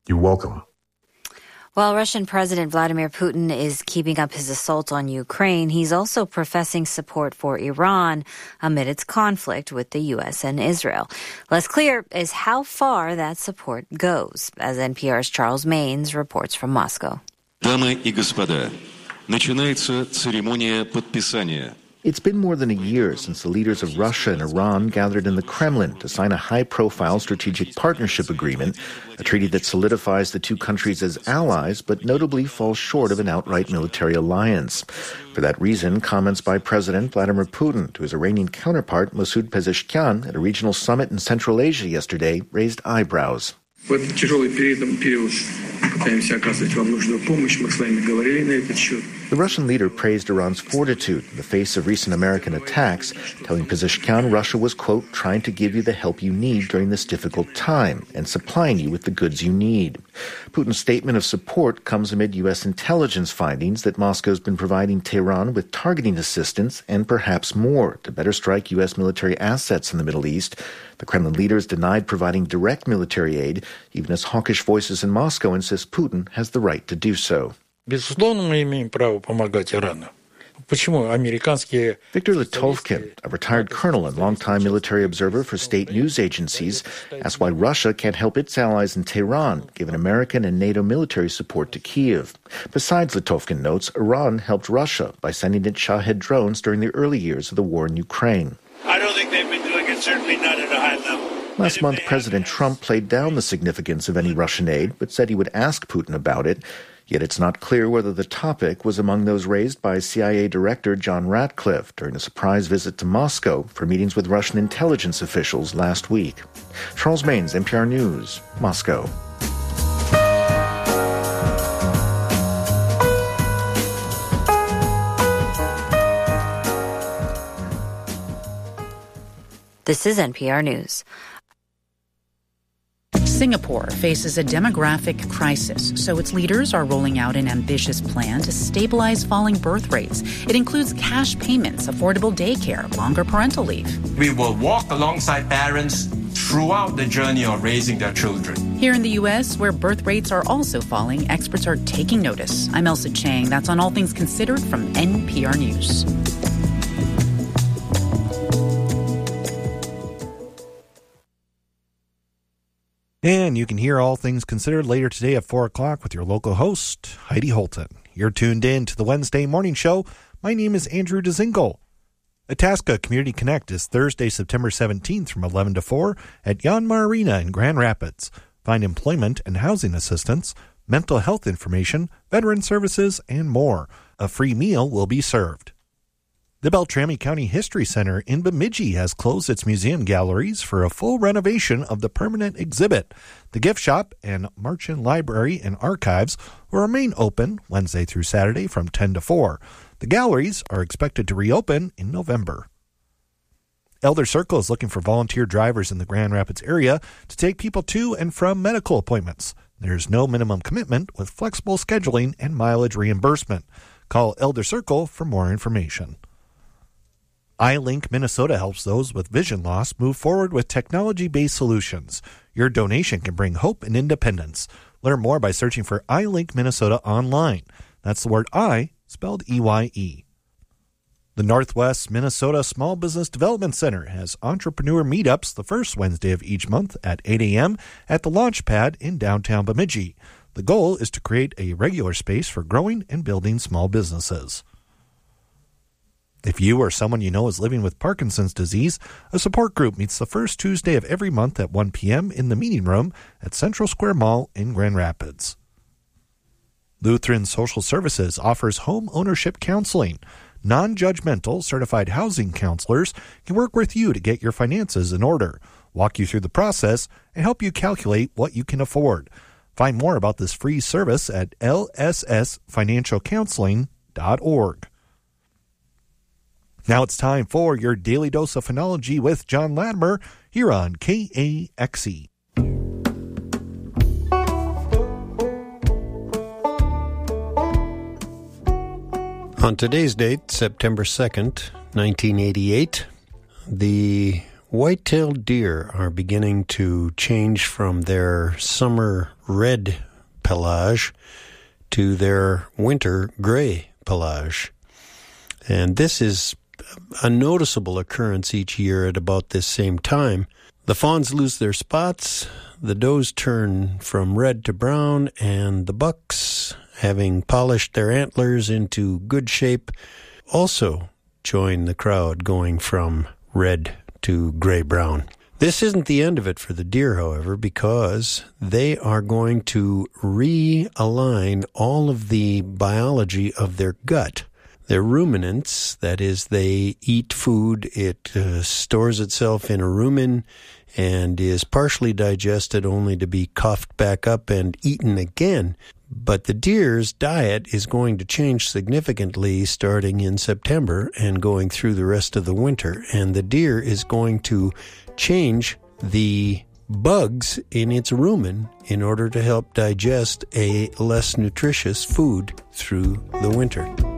You're welcome. While Russian President Vladimir Putin is keeping up his assault on Ukraine, he's also professing support for Iran amid its conflict with the U.S. and Israel. Less clear is how far that support goes, as NPR's Charles Maynes reports from Moscow. Дамы и господа, начинается церемония подписания. It's been more than a year since the leaders of Russia and Iran gathered in the Kremlin to sign a high-profile strategic partnership agreement, a treaty that solidifies the two countries as allies, but notably falls short of an outright military alliance. For that reason, comments by President Vladimir Putin to his Iranian counterpart Masoud Pezeshkian at a regional summit in Central Asia yesterday raised eyebrows. В этот тяжелый период пытаемся оказывать вам нужную помощь. Мы с вами говорили на этот счет. The Russian leader praised Iran's fortitude in the face of recent American attacks, telling Pezeshkian Russia was, quote, trying to give you the help you need during this difficult time and supplying you with the goods you need. Putin's statement of support comes amid U.S. intelligence findings that Moscow's been providing Tehran with targeting assistance and perhaps more to better strike U.S. military assets in the Middle East. The Kremlin leaders denied providing direct military aid, even as hawkish voices in Moscow insist Putin has the right to do so. Безусловно, мы имеем право помогать Ирану. Почему американские... Viktor Litovkin, a retired colonel and longtime military observer for state news agencies, asked why Russia can't help its allies in Tehran, given American and NATO military support to Kyiv. Besides, Litovkin notes, Iran helped Russia by sending its Shahed drones during the early years of the war in Ukraine. I don't think they've been doing it, certainly not at a high level. Last month, President Trump played down the significance of any Russian aid, but said he would ask Putin about it. Yet it's not clear whether the topic was among those raised by CIA Director John Ratcliffe during a surprise visit to Moscow for meetings with Russian intelligence officials last week. Charles Maynes, NPR News, Moscow. This is NPR News. Singapore faces a demographic crisis, so its leaders are rolling out an ambitious plan to stabilize falling birth rates. It includes cash payments, affordable daycare, longer parental leave. We will walk alongside parents throughout the journey of raising their children. Here in the U.S., where birth rates are also falling, experts are taking notice. I'm Elsa Chang. That's on All Things Considered from NPR News. And you can hear All Things Considered later today at 4 o'clock with your local host, Heidi Holton. You're tuned in to the Wednesday Morning Show. My name is Andrew Dzingel. Itasca Community Connect is Thursday, September 17th from 11 to 4 at Yanmar Arena in Grand Rapids. Find employment and housing assistance, mental health information, veteran services, and more. A free meal will be served. The Beltrami County History Center in Bemidji has closed its museum galleries for a full renovation of the permanent exhibit. The gift shop and Marchand Library and Archives will remain open Wednesday through Saturday from 10 to 4. The galleries are expected to reopen in November. Elder Circle is looking for volunteer drivers in the Grand Rapids area to take people to and from medical appointments. There's no minimum commitment with flexible scheduling and mileage reimbursement. Call Elder Circle for more information. iLink Minnesota helps those with vision loss move forward with technology-based solutions. Your donation can bring hope and independence. Learn more by searching for iLink Minnesota online. That's the word I, spelled E-Y-E. The Northwest Minnesota Small Business Development Center has entrepreneur meetups the first Wednesday of each month at 8 a.m. at the Launchpad in downtown Bemidji. The goal is to create a regular space for growing and building small businesses. If you or someone you know is living with Parkinson's disease, a support group meets the first Tuesday of every month at 1 p.m. in the meeting room at Central Square Mall in Grand Rapids. Lutheran Social Services offers home ownership counseling. Non-judgmental certified housing counselors can work with you to get your finances in order, walk you through the process, and help you calculate what you can afford. Find more about this free service at lssfinancialcounseling.org. Now it's time for your Daily Dose of Phonology with John Latimer here on KAXE. On today's date, September 2nd, 1988, the White-tailed deer are beginning to change from their summer red pelage to their winter gray pelage. And this is a noticeable occurrence each year at about this same time. The fawns lose their spots, the does turn from red to brown, and the bucks, having polished their antlers into good shape, also join the crowd going from red to gray-brown. This isn't the end of it for the deer, however, because they are going to realign all of the biology of their gut. They're ruminants, that is, they eat food, it stores itself in a rumen and is partially digested only to be coughed back up and eaten again. But the deer's diet is going to change significantly starting in September and going through the rest of the winter. And the deer is going to change the bugs in its rumen in order to help digest a less nutritious food through the winter.